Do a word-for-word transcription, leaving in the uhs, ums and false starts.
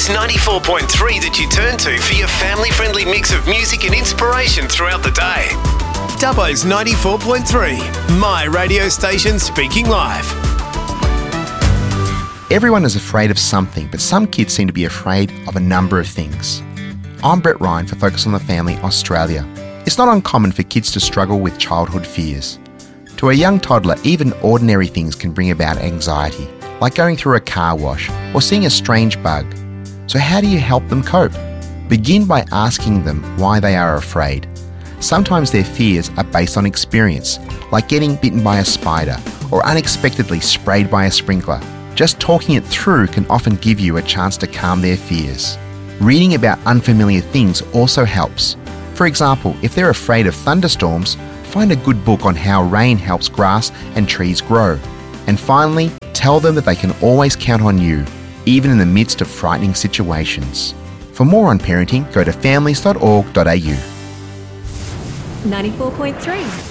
It's ninety-four point three that you turn to for your family-friendly mix of music and inspiration throughout the day. Dubbo's ninety-four point three, my radio station speaking live. Everyone is afraid of something, but some kids seem to be afraid of a number of things. I'm Brett Ryan for Focus on the Family Australia. It's not uncommon for kids to struggle with childhood fears. To a young toddler, even ordinary things can bring about anxiety, like going through a car wash or seeing a strange bug. So how do you help them cope? Begin by asking them why they are afraid. Sometimes their fears are based on experience, like getting bitten by a spider or unexpectedly sprayed by a sprinkler. Just talking it through can often give you a chance to calm their fears. Reading about unfamiliar things also helps. For example, if they're afraid of thunderstorms, find a good book on how rain helps grass and trees grow. And finally, tell them that they can always count on you, even in the midst of frightening situations. For more on parenting, go to families dot org dot a u. ninety-four point three